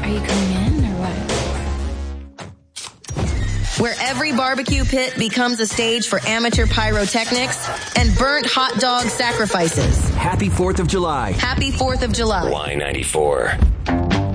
Are you coming in or what? Where every barbecue pit becomes a stage for amateur pyrotechnics and burnt hot dog sacrifices. Happy 4th of July. Happy 4th of July. Y94.